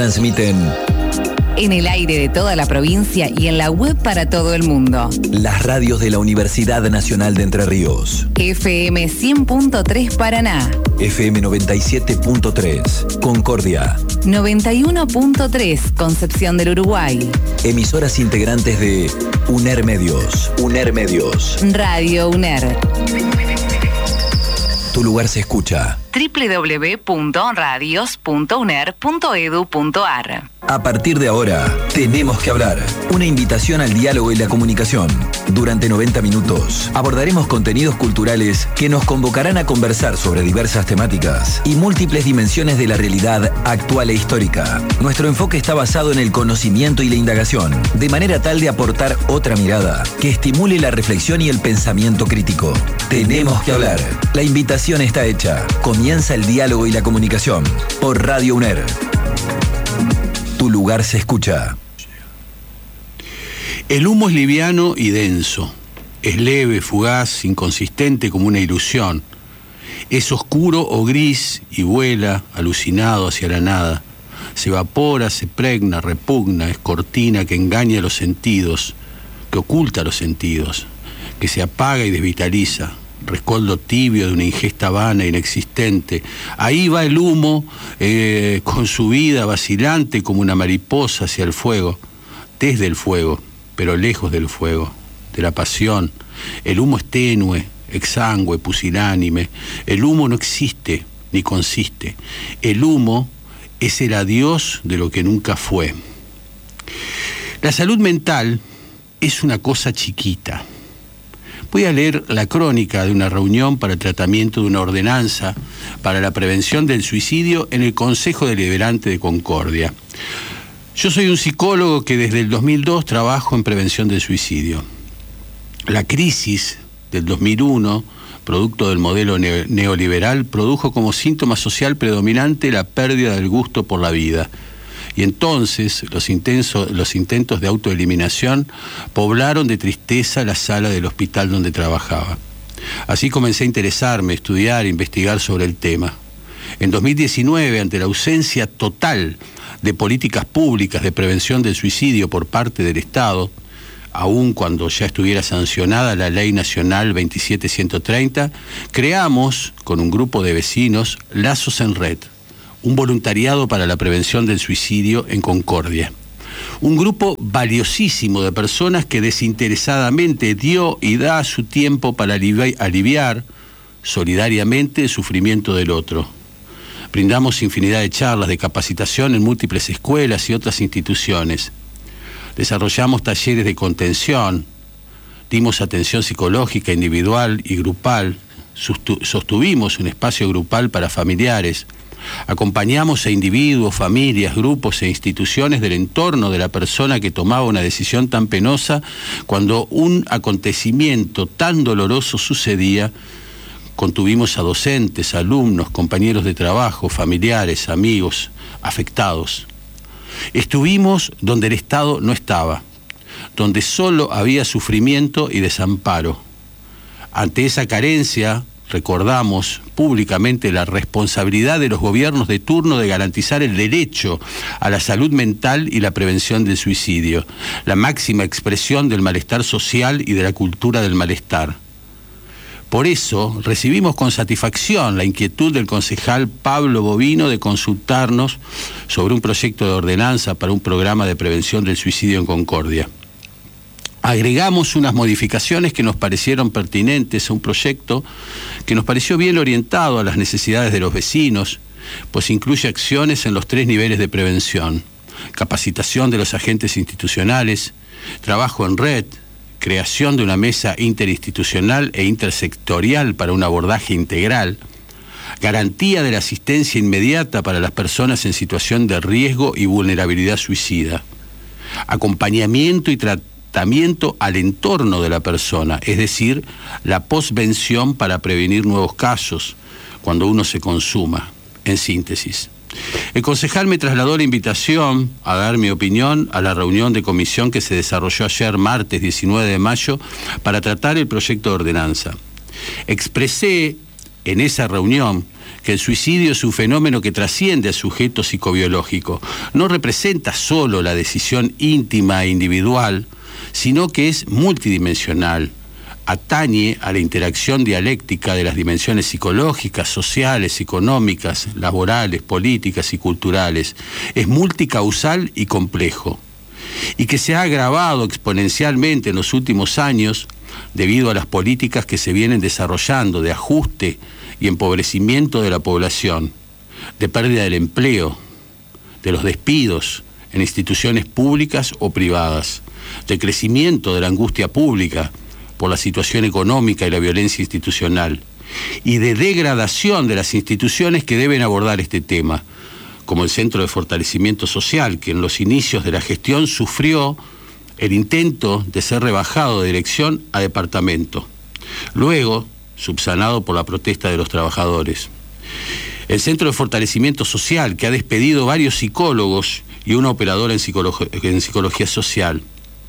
transmiten en el aire de toda la provincia y en la web para todo el mundo. las radios de la Universidad Nacional de Entre Ríos. FM 100.3 Paraná. FM 97.3 Concordia. 91.3 Concepción del Uruguay. Emisoras integrantes de UNER Medios. UNER Medios. Radio UNER. Tu lugar se escucha. www.radios.uner.edu.ar. A partir de ahora, tenemos que hablar. Una invitación al diálogo y la comunicación. Durante 90 minutos, abordaremos contenidos culturales que nos convocarán a conversar sobre diversas temáticas y múltiples dimensiones de la realidad actual e histórica. Nuestro enfoque está basado en el conocimiento y la indagación, de manera tal de aportar otra mirada que estimule la reflexión y el pensamiento crítico. Tenemos que hablar. La invitación está hecha. Comienza el diálogo y la comunicación por Radio UNER. Tu lugar se escucha. El humo es liviano y denso. Es leve, fugaz, inconsistente como una ilusión. Es oscuro o gris y vuela, alucinado hacia la nada. Se evapora, se pregna, repugna, es cortina que engaña los sentidos, que oculta los sentidos, que se apaga y desvitaliza. Rescoldo tibio de una ingesta vana, inexistente. Ahí va el humo, con su vida vacilante como una mariposa hacia el fuego, desde el fuego, pero lejos del fuego, de la pasión. El humo es tenue, exangüe, pusilánime. El humo no existe ni consiste. El humo es el adiós de lo que nunca fue. La salud mental es una cosa chiquita. Voy a leer la crónica de una reunión para el tratamiento de una ordenanza para la prevención del suicidio en el Consejo Deliberante de Concordia. Yo soy un psicólogo que desde el 2002 trabajo en prevención del suicidio. La crisis del 2001, producto del modelo neoliberal, produjo como síntoma social predominante la pérdida del gusto por la vida. Y entonces los intentos de autoeliminación poblaron de tristeza la sala del hospital donde trabajaba. Así comencé a interesarme, estudiar, investigar sobre el tema. En 2019, ante la ausencia total de políticas públicas de prevención del suicidio por parte del Estado, aun cuando ya estuviera sancionada la Ley Nacional 27130, creamos, con un grupo de vecinos, Lazos en Red, un voluntariado para la prevención del suicidio en Concordia. Un grupo valiosísimo de personas que desinteresadamente dio y da su tiempo para aliviar solidariamente el sufrimiento del otro. Brindamos infinidad de charlas de capacitación en múltiples escuelas y otras instituciones. Desarrollamos talleres de contención, dimos atención psicológica individual y grupal, sostuvimos un espacio grupal para familiares. Acompañamos a individuos, familias, grupos e instituciones del entorno de la persona que tomaba una decisión tan penosa cuando un acontecimiento tan doloroso sucedía. Contuvimos a docentes, alumnos, compañeros de trabajo, familiares, amigos, afectados. Estuvimos donde el Estado no estaba, donde solo había sufrimiento y desamparo. Ante esa carencia, recordamos públicamente la responsabilidad de los gobiernos de turno de garantizar el derecho a la salud mental y la prevención del suicidio, la máxima expresión del malestar social y de la cultura del malestar. Por eso recibimos con satisfacción la inquietud del concejal Pablo Bovino de consultarnos sobre un proyecto de ordenanza para un programa de prevención del suicidio en Concordia. Agregamos unas modificaciones que nos parecieron pertinentes a un proyecto que nos pareció bien orientado a las necesidades de los vecinos, pues incluye acciones en los 3 niveles de prevención: capacitación de los agentes institucionales, trabajo en red, creación de una mesa interinstitucional e intersectorial para un abordaje integral, garantía de la asistencia inmediata para las personas en situación de riesgo y vulnerabilidad suicida, acompañamiento y tratamiento al entorno de la persona, es decir, la posvención para prevenir nuevos casos cuando uno se consuma. En síntesis, el concejal me trasladó la invitación a dar mi opinión a la reunión de comisión que se desarrolló ayer, martes 19 de mayo, para tratar el proyecto de ordenanza. Expresé en esa reunión que el suicidio es un fenómeno que trasciende al sujeto psicobiológico. No representa solo la decisión íntima e individual, sino que es multidimensional. Atañe a la interacción dialéctica de las dimensiones psicológicas, sociales, económicas, laborales, políticas y culturales. Es multicausal y complejo. Y que se ha agravado exponencialmente en los últimos años debido a las políticas que se vienen desarrollando de ajuste y empobrecimiento de la población, de pérdida del empleo, de los despidos en instituciones públicas o privadas, de crecimiento de la angustia pública por la situación económica y la violencia institucional, y de degradación de las instituciones que deben abordar este tema, como el Centro de Fortalecimiento Social, que en los inicios de la gestión sufrió el intento de ser rebajado de dirección a departamento, luego subsanado por la protesta de los trabajadores. El Centro de Fortalecimiento Social, que ha despedido varios psicólogos y una operadora en psicología social,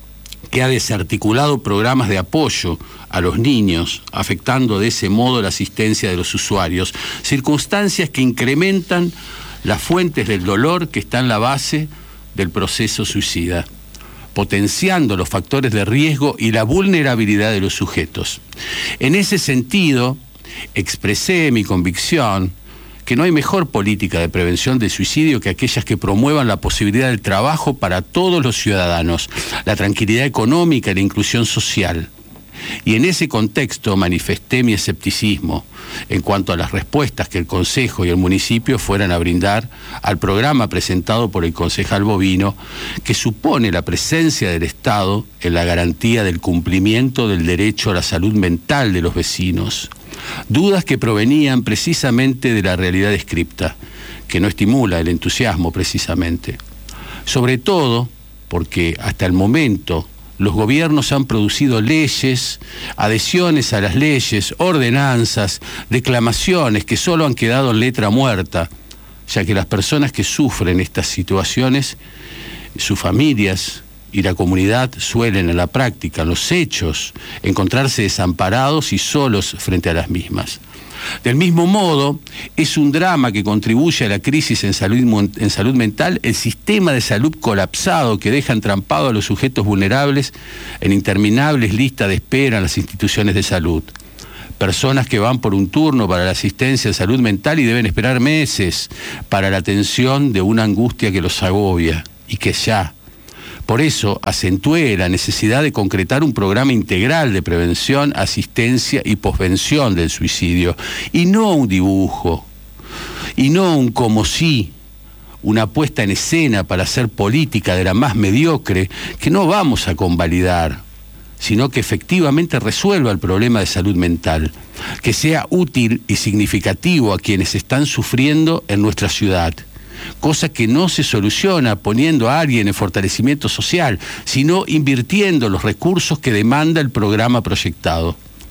que ha desarticulado programas de apoyo a los niños, afectando de ese modo la asistencia de los usuarios, circunstancias que incrementan las fuentes del dolor que está en la base del proceso suicida, potenciando los factores de riesgo y la vulnerabilidad de los sujetos. En ese sentido, expresé mi convicción que no hay mejor política de prevención del suicidio que aquellas que promuevan la posibilidad del trabajo para todos los ciudadanos, la tranquilidad económica y la inclusión social. Y en ese contexto manifesté mi escepticismo en cuanto a las respuestas que el Consejo y el municipio fueran a brindar al programa presentado por el concejal Bovino, que supone la presencia del Estado en la garantía del cumplimiento del derecho a la salud mental de los vecinos. Dudas que provenían precisamente de la realidad descripta, que no estimula el entusiasmo precisamente. Sobre todo porque hasta el momento los gobiernos han producido leyes, adhesiones a las leyes, ordenanzas, declamaciones que solo han quedado en letra muerta, ya que las personas que sufren estas situaciones, sus familias y la comunidad suelen en la práctica, en los hechos, encontrarse desamparados y solos frente a las mismas. Del mismo modo, es un drama que contribuye a la crisis en salud mental el sistema de salud colapsado que deja entrampado a los sujetos vulnerables en interminables listas de espera en las instituciones de salud. Personas que van por un turno para la asistencia en salud mental y deben esperar meses para la atención de una angustia que los agobia y que ya. Por eso acentué la necesidad de concretar un programa integral de prevención, asistencia y posvención del suicidio, y no un dibujo, y no un como si, una puesta en escena para hacer política de la más mediocre que no vamos a convalidar, sino que efectivamente resuelva el problema de salud mental, que sea útil y significativo a quienes están sufriendo en nuestra ciudad. Cosa que no se soluciona poniendo a alguien en fortalecimiento social, sino invirtiendo los recursos que demanda el programa proyectado.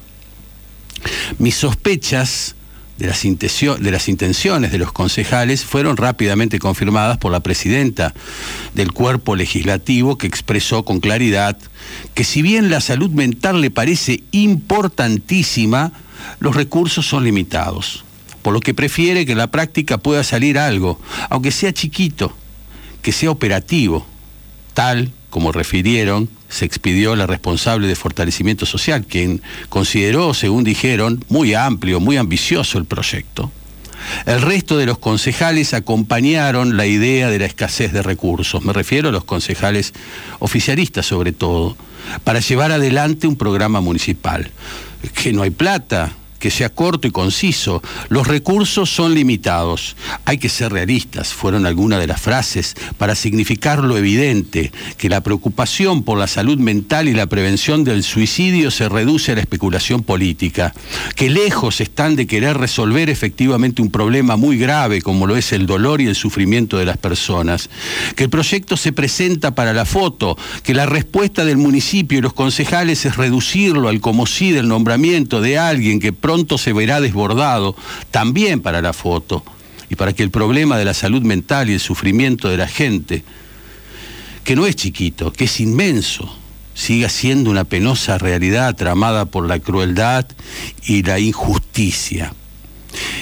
Mis sospechas de las intenciones de los concejales fueron rápidamente confirmadas por la presidenta del cuerpo legislativo, que expresó con claridad que si bien la salud mental le parece importantísima, los recursos son limitados, por lo que prefiere que en la práctica pueda salir algo, aunque sea chiquito, que sea operativo. Tal como refirieron, se expidió la responsable de fortalecimiento social, quien consideró, según dijeron, muy amplio, muy ambicioso el proyecto. El resto de los concejales acompañaron la idea de la escasez de recursos, me refiero a los concejales oficialistas sobre todo, para llevar adelante un programa municipal. Que no hay plata, que sea corto y conciso. Los recursos son limitados. Hay que ser realistas, fueron algunas de las frases para significar lo evidente, que la preocupación por la salud mental y la prevención del suicidio se reduce a la especulación política, que lejos están de querer resolver efectivamente un problema muy grave como lo es el dolor y el sufrimiento de las personas, que el proyecto se presenta para la foto, que la respuesta del municipio y los concejales es reducirlo al como si del nombramiento de alguien que pronto se verá desbordado, también para la foto, y para que el problema de la salud mental y el sufrimiento de la gente, que no es chiquito, que es inmenso, siga siendo una penosa realidad tramada por la crueldad y la injusticia.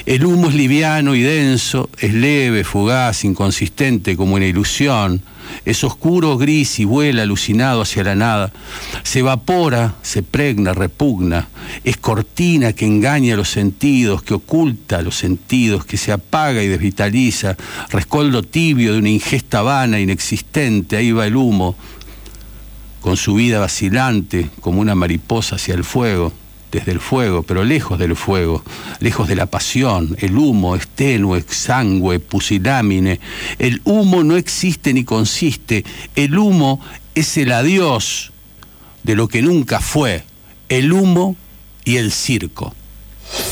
El humo es liviano y denso, es leve, fugaz, inconsistente como una ilusión, es oscuro, gris y vuela alucinado hacia la nada, se evapora, se pregna, repugna, es cortina que engaña los sentidos, que oculta los sentidos, que se apaga y desvitaliza, rescoldo tibio de una ingesta vana, inexistente, ahí va el humo, con su vida vacilante como una mariposa hacia el fuego, desde el fuego, pero lejos del fuego, lejos de la pasión. El humo es tenue, exangüe, pusilámine. El humo no existe ni consiste. El humo es el adiós de lo que nunca fue. El humo y el circo.